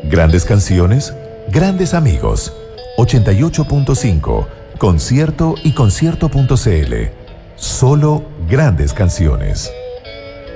Grandes canciones, grandes amigos. 88.5, Concierto y concierto.cl. Solo grandes canciones.